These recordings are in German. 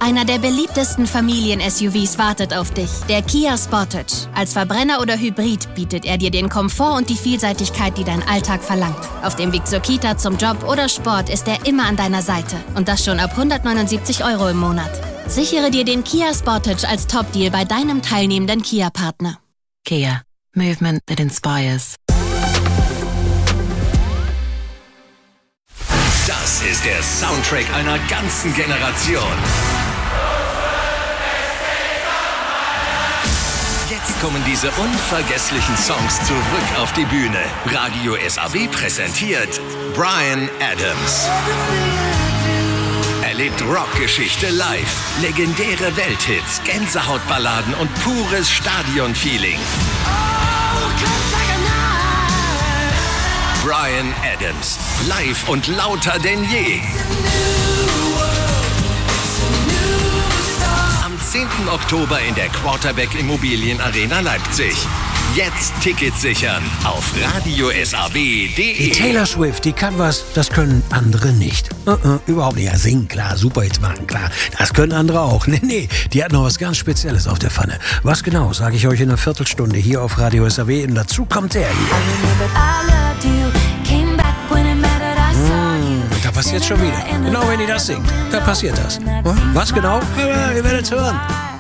Einer der beliebtesten Familien-SUVs wartet auf dich, der Kia Sportage. Als Verbrenner oder Hybrid bietet er dir den Komfort und die Vielseitigkeit, die dein Alltag verlangt. Auf dem Weg zur Kita, zum Job oder Sport ist er immer an deiner Seite. Und das schon ab 179 € im Monat. Sichere dir den Kia Sportage als Top-Deal bei deinem teilnehmenden Kia-Partner. Kia. Movement that inspires. Das ist der Soundtrack einer ganzen Generation. Jetzt kommen diese unvergesslichen Songs zurück auf die Bühne. Radio SAW präsentiert Bryan Adams. Erlebt Rockgeschichte live, legendäre Welthits, Gänsehautballaden und pures Stadionfeeling. Bryan Adams, live und lauter denn je. Am 10. Oktober in der Quarterback Immobilien Arena Leipzig. Jetzt Tickets sichern auf radiosaw.de. Die Taylor Swift, die kann was, das können andere nicht. Überhaupt nicht. Ja, singen, klar, Superhits machen, klar. Das können andere auch. Nee, die hat noch was ganz Spezielles auf der Pfanne. Was genau, sage ich euch in einer Viertelstunde hier auf Radio SAW. Und dazu kommt der hier. Da passiert schon wieder. Genau, wenn die das singt, da passiert das. Was genau? Ihr werdet es hören.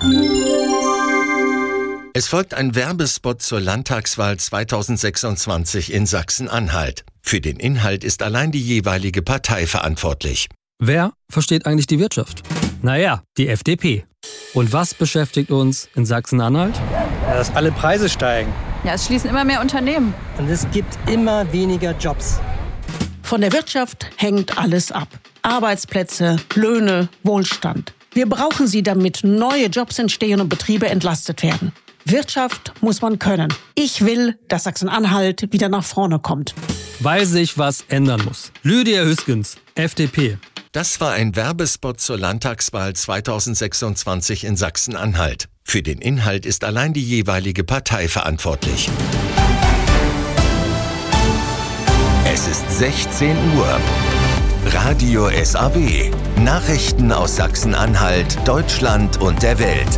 Es folgt ein Werbespot zur Landtagswahl 2026 in Sachsen-Anhalt. Für den Inhalt ist allein die jeweilige Partei verantwortlich. Wer versteht eigentlich die Wirtschaft? Naja, die FDP. Und was beschäftigt uns in Sachsen-Anhalt? Ja, dass alle Preise steigen. Ja, es schließen immer mehr Unternehmen. Und es gibt immer weniger Jobs. Von der Wirtschaft hängt alles ab. Arbeitsplätze, Löhne, Wohlstand. Wir brauchen sie, damit neue Jobs entstehen und Betriebe entlastet werden. Wirtschaft muss man können. Ich will, dass Sachsen-Anhalt wieder nach vorne kommt. Weil sich was ändern muss. Lydia Hüskens, FDP. Das war ein Werbespot zur Landtagswahl 2026 in Sachsen-Anhalt. Für den Inhalt ist allein die jeweilige Partei verantwortlich. Es ist 16 Uhr. Radio SAW. Nachrichten aus Sachsen-Anhalt, Deutschland und der Welt.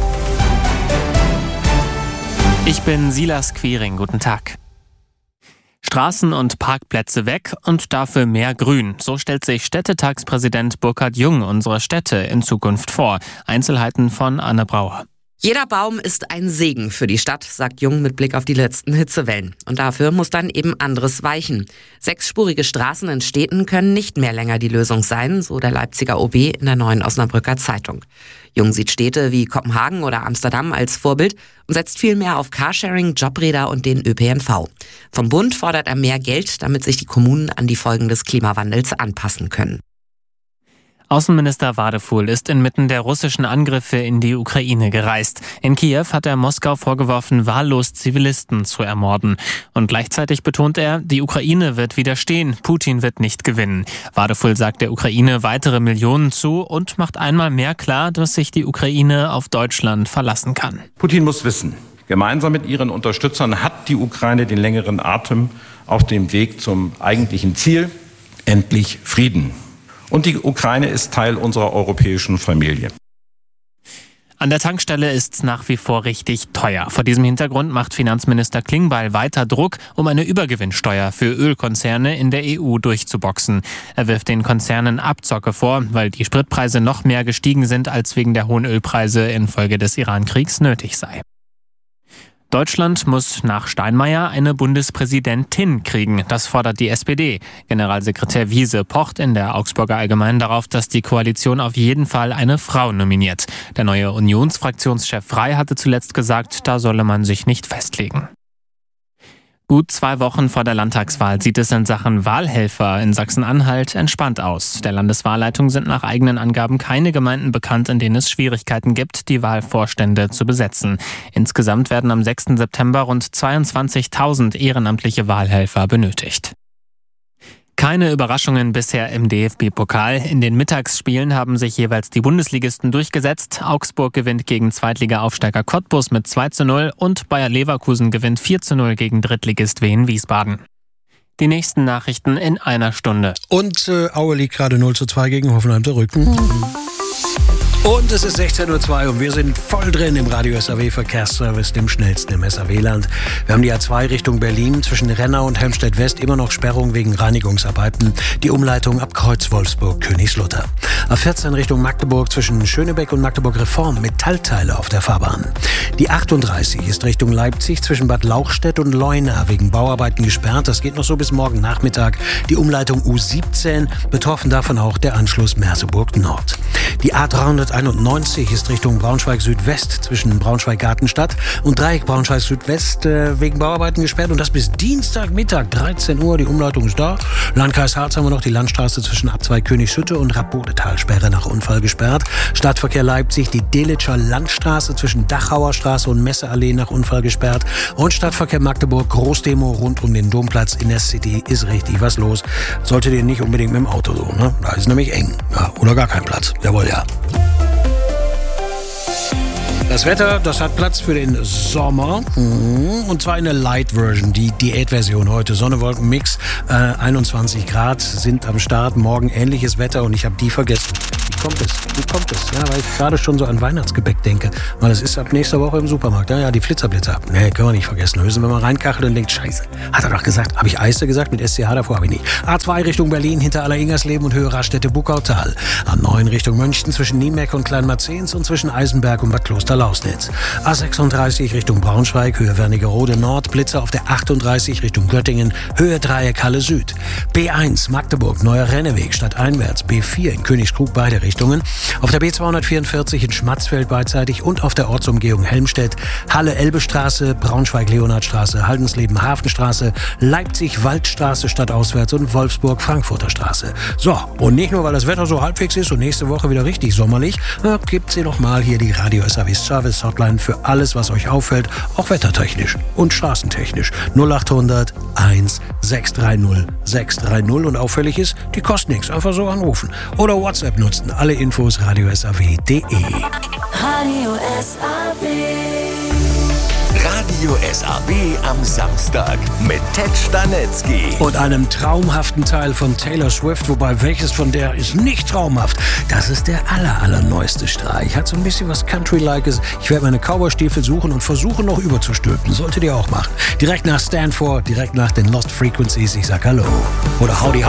Ich bin Silas Quiring, guten Tag. Straßen und Parkplätze weg und dafür mehr Grün. So stellt sich Städtetagspräsident Burkhard Jung unsere Städte in Zukunft vor. Einzelheiten von Anne Brauer. Jeder Baum ist ein Segen für die Stadt, sagt Jung mit Blick auf die letzten Hitzewellen. Und dafür muss dann eben anderes weichen. 6-spurige Straßen in Städten können nicht mehr länger die Lösung sein, so der Leipziger OB in der Neuen Osnabrücker Zeitung. Jung sieht Städte wie Kopenhagen oder Amsterdam als Vorbild und setzt viel mehr auf Carsharing, Jobräder und den ÖPNV. Vom Bund fordert er mehr Geld, damit sich die Kommunen an die Folgen des Klimawandels anpassen können. Außenminister Wadefuhl ist inmitten der russischen Angriffe in die Ukraine gereist. In Kiew hat er Moskau vorgeworfen, wahllos Zivilisten zu ermorden. Und gleichzeitig betont er, die Ukraine wird widerstehen, Putin wird nicht gewinnen. Wadefuhl sagt der Ukraine weitere Millionen zu und macht einmal mehr klar, dass sich die Ukraine auf Deutschland verlassen kann. Putin muss wissen, gemeinsam mit ihren Unterstützern hat die Ukraine den längeren Atem auf dem Weg zum eigentlichen Ziel, endlich Frieden. Und die Ukraine ist Teil unserer europäischen Familie. An der Tankstelle ist's nach wie vor richtig teuer. Vor diesem Hintergrund macht Finanzminister Klingbeil weiter Druck, um eine Übergewinnsteuer für Ölkonzerne in der EU durchzuboxen. Er wirft den Konzernen Abzocke vor, weil die Spritpreise noch mehr gestiegen sind, als wegen der hohen Ölpreise infolge des Iran-Kriegs nötig sei. Deutschland muss nach Steinmeier eine Bundespräsidentin kriegen. Das fordert die SPD. Generalsekretär Wiese pocht in der Augsburger Allgemeinen darauf, dass die Koalition auf jeden Fall eine Frau nominiert. Der neue Unionsfraktionschef Frey hatte zuletzt gesagt, da solle man sich nicht festlegen. Gut 2 Wochen vor der Landtagswahl sieht es in Sachen Wahlhelfer in Sachsen-Anhalt entspannt aus. Der Landeswahlleitung sind nach eigenen Angaben keine Gemeinden bekannt, in denen es Schwierigkeiten gibt, die Wahlvorstände zu besetzen. Insgesamt werden am 6. September rund 22.000 ehrenamtliche Wahlhelfer benötigt. Keine Überraschungen bisher im DFB-Pokal. In den Mittagsspielen haben sich jeweils die Bundesligisten durchgesetzt. Augsburg gewinnt gegen Zweitliga-Aufsteiger Cottbus mit 2:0 und Bayer Leverkusen gewinnt 4:0 gegen Drittligist Wien Wiesbaden. Die nächsten Nachrichten in einer Stunde. Und Aue liegt gerade 0:2 gegen Hoffenheim der Rücken. Und es ist 16:02 Uhr und wir sind voll drin im Radio SAW Verkehrsservice, dem schnellsten im SAW-Land. Wir haben die A2 Richtung Berlin zwischen Rennau und Helmstedt West immer noch Sperrung wegen Reinigungsarbeiten. Die Umleitung ab Kreuz Wolfsburg-Königslutter. A14 Richtung Magdeburg zwischen Schönebeck und Magdeburg Reform, Metallteile auf der Fahrbahn. Die 38 ist Richtung Leipzig zwischen Bad Lauchstädt und Leuna wegen Bauarbeiten gesperrt. Das geht noch so bis morgen Nachmittag. Die Umleitung U17, betroffen davon auch der Anschluss Merseburg Nord. Die A391 ist Richtung Braunschweig-Südwest zwischen Braunschweig-Gartenstadt und Dreieck Braunschweig-Südwest wegen Bauarbeiten gesperrt. Und das bis Dienstagmittag, 13 Uhr. Die Umleitung ist da. Landkreis Harz haben wir noch die Landstraße zwischen Abzweig Königshütte und Rabodetalsperre nach Unfall gesperrt. Stadtverkehr Leipzig, die Delitscher Landstraße zwischen Dachauer Straße und Messeallee nach Unfall gesperrt. Und Stadtverkehr Magdeburg, Großdemo rund um den Domplatz in der City ist richtig was los. Solltet ihr nicht unbedingt mit dem Auto so, ne? Da ist nämlich eng. Ja, oder gar kein Platz. Jawohl, ja. Das Wetter, das hat Platz für den Sommer. Und zwar in der Light-Version, die Diät-Version heute. Sonne-Wolken-Mix, 21 Grad sind am Start. Morgen ähnliches Wetter und ich habe die vergessen. Wie kommt es? Ja, weil ich gerade schon so an Weihnachtsgebäck denke. Weil es ist ab nächster Woche im Supermarkt. Ja, die Flitzerblitzer. Nee, können wir nicht vergessen. Höchstens, wenn man reinkachelt und denkt, scheiße, hat er doch gesagt. Habe ich Eiste gesagt? Mit SCH davor habe ich nicht. A2 Richtung Berlin hinter Alleringersleben und Höhe Raststätte-Buckautal. A9 Richtung München zwischen Niemeck und Kleinmarzens und zwischen Eisenberg und Bad Kloster-Lausnitz. A36 Richtung Braunschweig, Höhe Wernigerode Nord. Blitzer auf der 38 Richtung Göttingen, Höhe Dreieck Halle Süd. B1 Magdeburg, Neuer Renneweg, stadteinwärts. B4 in Königskrug, beide Richtungen. Auf der B244 in Schmatzfeld beidseitig und auf der Ortsumgehung Helmstedt, Halle-Elbe-Straße, Braunschweig-Leonhardstraße, Haldensleben-Hafenstraße, Leipzig-Waldstraße stadtauswärts und Wolfsburg-Frankfurter Straße. So, und nicht nur, weil das Wetter so halbwegs ist und nächste Woche wieder richtig sommerlich, gibt sie noch mal hier die Radio SAW Service Hotline für alles, was euch auffällt, auch wettertechnisch und straßentechnisch. 0800 1 630 630 und auffällig ist, die kosten nichts, einfach so anrufen oder WhatsApp nutzen. Alle Infos radiosaw.de. Radio SAW. Radio SAW am Samstag mit Ted Stanetzky. Und einem traumhaften Teil von Taylor Swift, wobei welches von der ist nicht traumhaft. Das ist der allerneueste Streich. Hat so ein bisschen was Country-likes. Ich werde meine Cowboy-Stiefel suchen und versuchen noch überzustülpen. Solltet ihr auch machen. Direkt nach Stanford, direkt nach den Lost Frequencies. Ich sag Hallo. Oder Howdy.